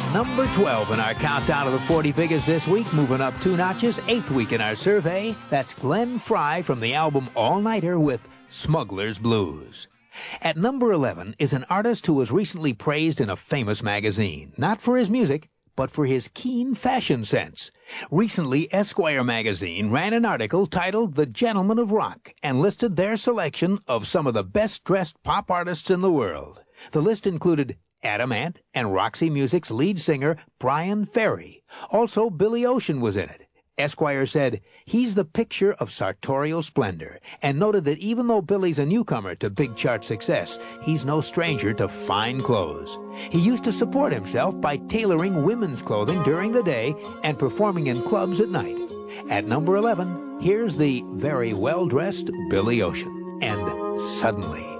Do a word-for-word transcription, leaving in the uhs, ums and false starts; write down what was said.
number twelve in our countdown of the forty figures this week, moving up two notches, eighth week in our survey. That's Glenn Frey from the album All Nighter with Smuggler's Blues. At number eleven is an artist who was recently praised in a famous magazine, not for his music, but for his keen fashion sense. Recently, Esquire magazine ran an article titled The Gentleman of Rock and listed their selection of some of the best-dressed pop artists in the world. The list included Adam Ant and Roxy Music's lead singer Bryan Ferry. Also, Billy Ocean was in it. Esquire said, he's the picture of sartorial splendor, and noted that even though Billy's a newcomer to big chart success, he's no stranger to fine clothes. He used to support himself by tailoring women's clothing during the day and performing in clubs at night. At number eleven, here's the very well-dressed Billy Ocean, and Suddenly.